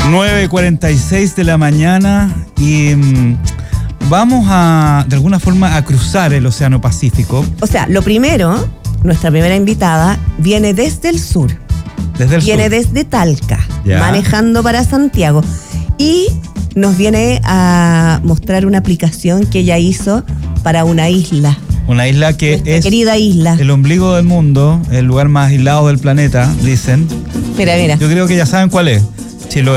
9:46 de la mañana y vamos de alguna forma a cruzar el Océano Pacífico. O sea, lo primero, nuestra primera invitada viene desde el sur. Viene desde Talca, manejando para Santiago. Y nos viene a mostrar una aplicación que ella hizo para una isla. Una isla que es querida isla. El ombligo del mundo, el lugar más aislado del planeta, dicen. Mira. Yo creo que ya saben cuál es.